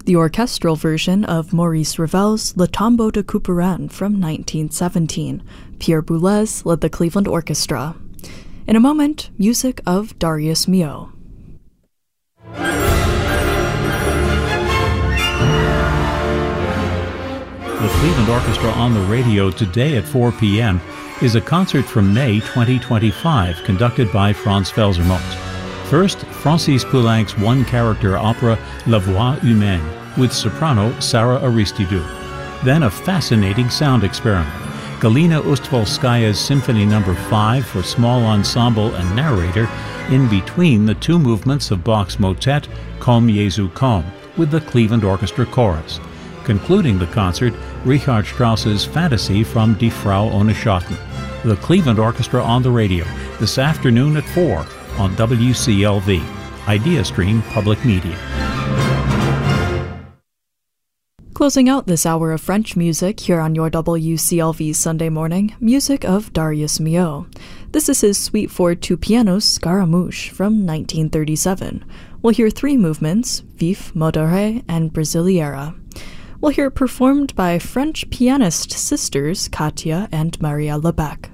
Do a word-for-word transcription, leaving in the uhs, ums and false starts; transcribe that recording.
the orchestral version of Maurice Ravel's Le Tombeau de Couperin from nineteen seventeen. Pierre Boulez led the Cleveland Orchestra. In a moment, music of Darius Milhaud. The Cleveland Orchestra on the radio today at four p.m. is a concert from May twenty twenty-five conducted by Franz Felsermont. First, Francis Poulenc's one-character opera La Voix Humaine with soprano Sarah Aristidou. Then a fascinating sound experiment. Galina Ustvolskaya's Symphony Number five for small ensemble and narrator in between the two movements of Bach's motet Komm Jesu komm with the Cleveland Orchestra Chorus. Concluding the concert, Richard Strauss's Fantasy from Die Frau ohne Schatten. The Cleveland Orchestra on the radio this afternoon at four on W C L V, IdeaStream Public Media. Closing out this hour of French music here on your W C L V Sunday morning, music of Darius Milhaud. This is his Suite for two pianos Scaramouche from nineteen thirty-seven. We'll hear three movements, Vif, Modere, and Brasileira. We'll hear it performed by French pianist sisters Katia and Maria Lebec.